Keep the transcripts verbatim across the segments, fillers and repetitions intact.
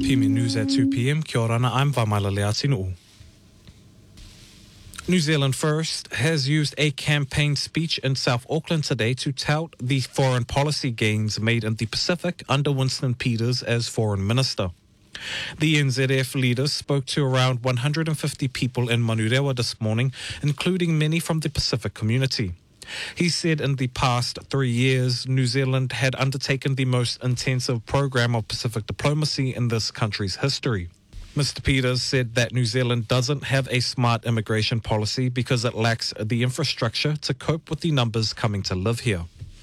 P M News at two p m. Kia ora, I'm Vamaila Leatinu. New Zealand First has used a campaign speech in South Auckland today to tout the foreign policy gains made in the Pacific under Winston Peters as Foreign Minister. The N Z F leader spoke to around one hundred fifty people in Manurewa this morning, including many from the Pacific community. He said in the past three years, New Zealand had undertaken the most intensive program of Pacific diplomacy in this country's history. Mister Peters said that New Zealand doesn't have a smart immigration policy because it lacks the infrastructure to cope with the numbers coming to live here.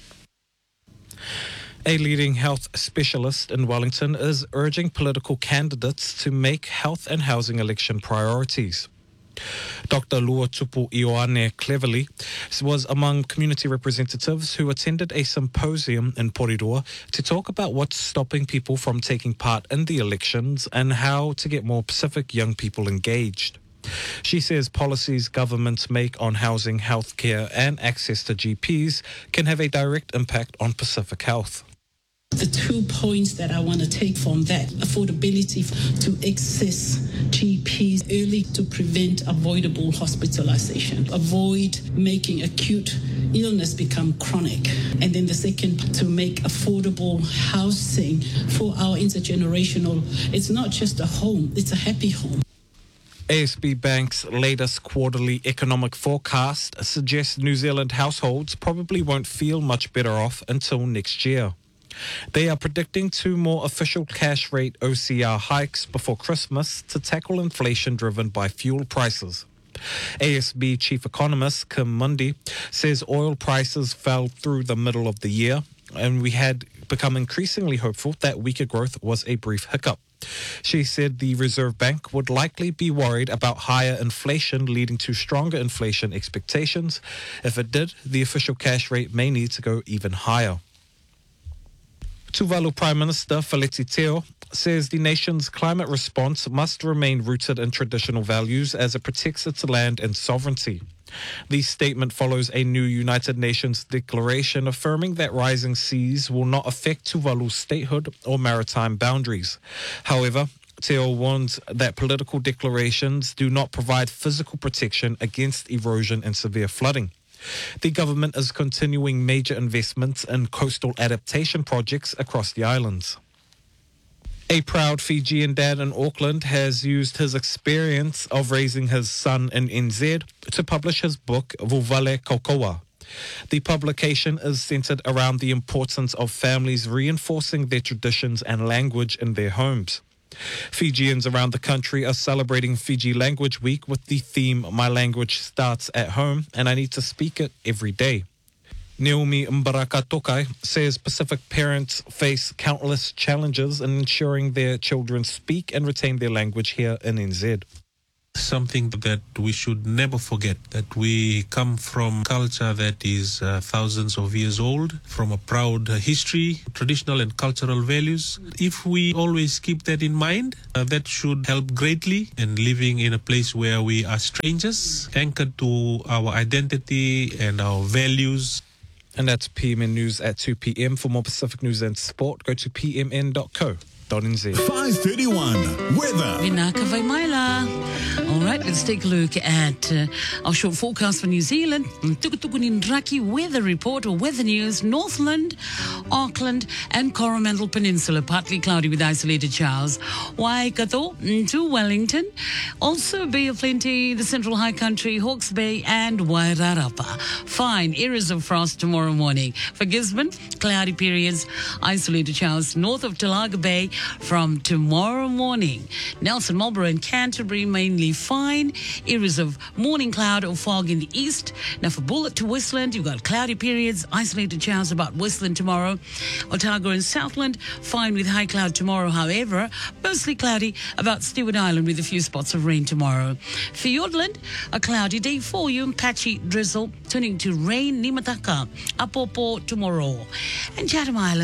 A leading health specialist in Wellington is urging political candidates to make health and housing election priorities. Doctor Luatupu Ioane Cleverly was among community representatives who attended a symposium in Porirua to talk about what's stopping people from taking part in the elections and how to get more Pacific young people engaged. She says policies governments make on housing, healthcare and access to G Ps can have a direct impact on Pacific health. The two points that I want to take from that: affordability to access G Ps early to prevent avoidable hospitalization, avoid making acute illness become chronic, and then the second, to make affordable housing for our intergenerational. It's not just a home, it's a happy home. A S B Bank's latest quarterly economic forecast suggests New Zealand households probably won't feel much better off until next year. They are predicting two more official cash rate O C R hikes before Christmas to tackle inflation driven by fuel prices. A S B chief economist Kim Mundy says oil prices fell through the middle of the year, and we had become increasingly hopeful that weaker growth was a brief hiccup. She said the Reserve Bank would likely be worried about higher inflation leading to stronger inflation expectations. If it did, the official cash rate may need to go even higher. Tuvalu Prime Minister Feleti Teo says the nation's climate response must remain rooted in traditional values as it protects its land and sovereignty. The statement follows a new United Nations declaration affirming that rising seas will not affect Tuvalu's statehood or maritime boundaries. However, Teo warns that political declarations do not provide physical protection against erosion and severe flooding. The government is continuing major investments in coastal adaptation projects across the islands. A proud Fijian dad in Auckland has used his experience of raising his son in N Z to publish his book, Vuvale Kokoa. The publication is centered around the importance of families reinforcing their traditions and language in their homes. Fijians around the country are celebrating Fiji Language Week with the theme My Language Starts at Home and I Need to Speak It Every Day. Naomi Mbaraka Tokai says Pacific parents face countless challenges in ensuring their children speak and retain their language here in N Z. Something that we should never forget, that we come from culture that is uh, thousands of years old, from a proud uh, history, traditional and cultural values. If we always keep that in mind, uh, that should help greatly in living in a place where we are strangers, anchored to our identity and our values. And that's P M N News at two p m. For more Pacific news and sport, go to p m n dot co dot n z. five thirty-one, weather. Vinaka Vaimaila. All right, let's take a look at uh, our short forecast for New Zealand. Tukutuku Nindraki weather report or weather news. Northland, Auckland and Coromandel Peninsula, partly cloudy with isolated showers. Waikato to Wellington. Also Bay of Plenty, the Central High Country, Hawke's Bay and Wairarapa. Fine, areas of frost tomorrow morning. For Gisborne, cloudy periods, isolated showers north of Talaga Bay from tomorrow morning. Nelson, Marlborough and Canterbury mainly fine. Areas of morning cloud or fog in the east. Now for Bullet to Westland, you've got cloudy periods, isolated showers about Westland tomorrow. Otago and Southland, fine with high cloud tomorrow. However, mostly cloudy about Stewart Island with a few spots of rain tomorrow. Fiordland, a cloudy day for you. Patchy drizzle turning to rain. Nimataka, Apopo tomorrow. And Chatham Islands,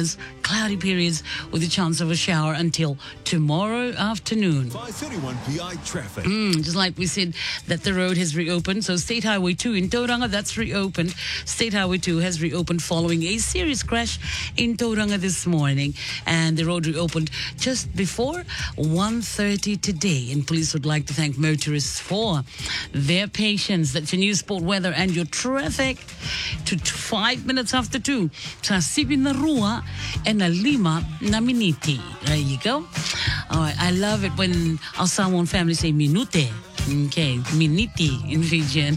cloudy periods with a chance of a shower until tomorrow afternoon. five thirty-one P I traffic. Mm, just like we said that the road has reopened. So State Highway two in Tauranga, that's reopened. State Highway two has reopened following a serious crash in Tauranga this morning. And the road reopened just before one thirty today. And police would like to thank motorists for their patience. That's your news, sport, weather, and your traffic. To t- five minutes after two. Sa Sibi na Rua and na Lima na Miniti. There you go. All right, I love it when our Samoan family say minute. Okay, miniti in Fijian.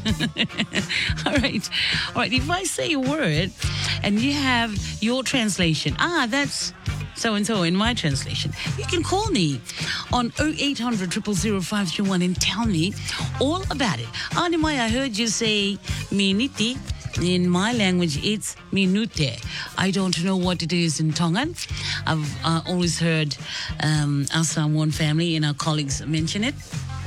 All right. All right, if I say a word and you have your translation, ah, that's so-and-so in my translation, you can call me on oh eight hundred, zero zero zero, five three one and tell me all about it. Animai, I heard you say miniti. In my language, it's minute. I don't know what it is in Tongan. I've uh, always heard um, our Samoan family and our colleagues mention it.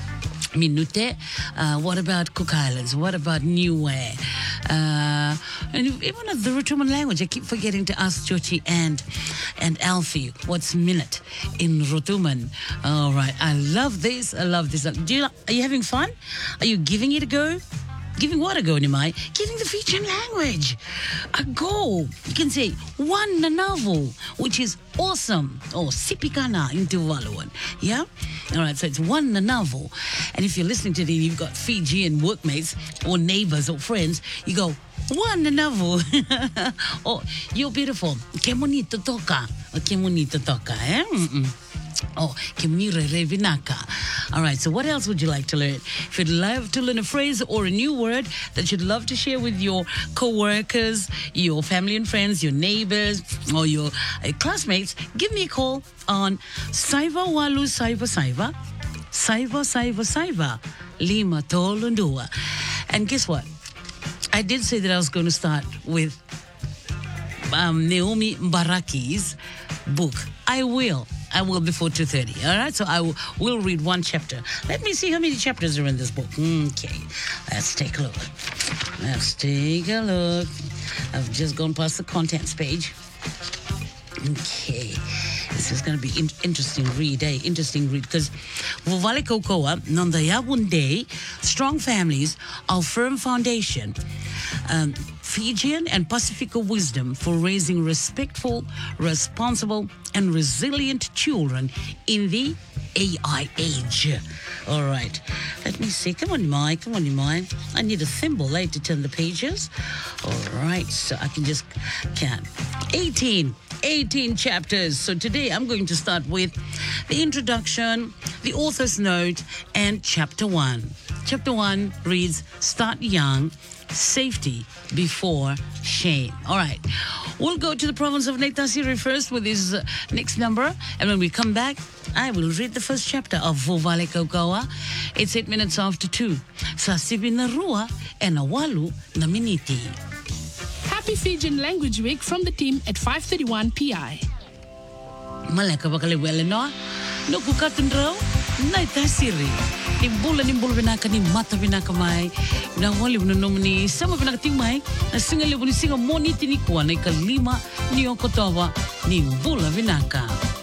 Minute. Uh, what about Cook Islands? What about Niue? Uh, and even of the Rotuman language, I keep forgetting to ask Jochi and and Alfie, what's minute in Rotuman? All right. I love this. I love this. Do you, are you having fun? Are you giving it a go? Giving what a go, Nimai? Giving the Fijian language a go. You can say one nanavu, which is awesome, or sipikana in Tuvaluan. Yeah? All right, so it's one nanavu. And if you're listening to this, you've got Fijian workmates or neighbors or friends, you go, one nanavu. Oh, you're beautiful. Que bonito toca. Que bonito toca, eh? Mm-mm. Oh, Kimira Revinaka. All right, so what else would you like to learn? If you'd love to learn a phrase or a new word that you'd love to share with your co-workers, your family and friends, your neighbors, or your uh, classmates, give me a call on Saiva Walu Saiva Saiva, Saiva Saiva Saiva, Lima Tolundua. And guess what? I did say that I was going to start with um, Naomi Mbaraki's book. I will. I will before two thirty. All right, so I will, will read one chapter. Let me see how many chapters are in this book. Okay, let's take a look. Let's take a look. I've just gone past the contents page. Okay, this is going to be in- interesting read, eh? Interesting read, because Vuvale Kokoa, Nandayabun Day, strong families, our firm foundation. Um, Fijian and Pacifica wisdom for raising respectful, responsible, and resilient children in the A I age. All right. Let me see. Come on, Mai. Come on, Mai. I need a thimble, eh, to turn the pages. All right. So I can just count. eighteen. eighteen chapters. So today I'm going to start with the introduction, the author's note, and chapter one. Chapter one reads, Start Young, Safety Before Shame. All right. We'll go to the province of Neitasiri first with his uh, next number. And when we come back, I will read the first chapter of Vuvale Kokoa. It's eight minutes after two. Sa Sibi na Rua e na Walu na Miniti. Happy Fijian Language Week from the team at five thirty-one P I. Malaka bakale wele no? No kukatun raw? Neitasiri. Ni bula ni bula binaka ni mata binaka mai na wali na nomini sama binaka ting mai na singa libu ni singa moniti ni kuwa na ikalima ni okotawa ni bula binaka.